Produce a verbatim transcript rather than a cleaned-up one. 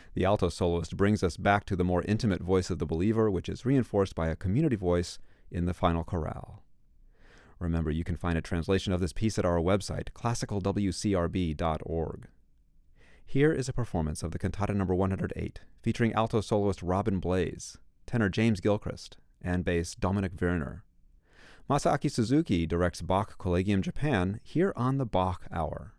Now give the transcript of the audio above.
The alto soloist brings us back to the more intimate voice of the believer, which is reinforced by a community voice in the final chorale. Remember, you can find a translation of this piece at our website, classical w c r b dot org. Here is a performance of the cantata number one hundred eight, featuring alto soloist Robin Blaze, tenor James Gilchrist, and bass Dominic Werner. Masaaki Suzuki directs Bach Collegium Japan here on the Bach Hour.